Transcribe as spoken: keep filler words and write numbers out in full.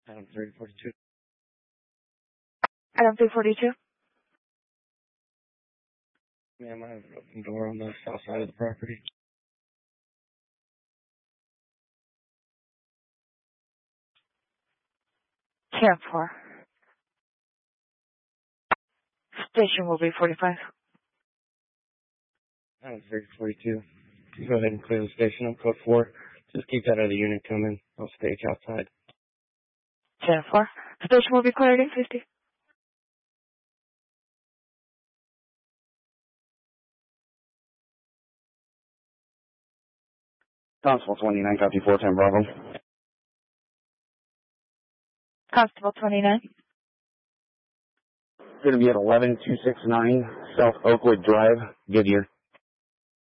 Item three forty-two. Item three forty-two. Ma'am, I have an open door on the south side of the property. ten four. Station will be forty-five. Item three forty-two. Go ahead and clear the station on code four. Just keep that other unit coming. I'll stage outside. ten four. Station will be cleared in fifty. Constable twenty-nine, copy four ten Bravo. Constable twenty-nine. Going to be at eleven two sixty-nine South Oakwood Drive, Goodyear.